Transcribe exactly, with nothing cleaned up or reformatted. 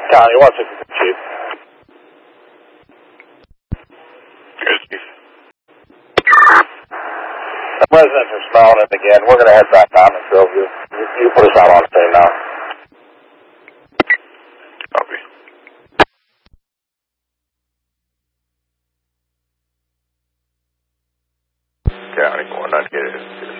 County, one sixty, Chief. Good, Chief. The residents are smelling it again. We're going to head back on and Grillview. You, you put us out on stay now. Copy. County, one ninety-eight.